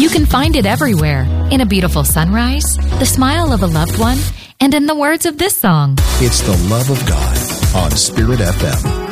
You can find it everywhere, in a beautiful sunrise, the smile of a loved one, and in the words of this song. It's the love of God on Spirit FM.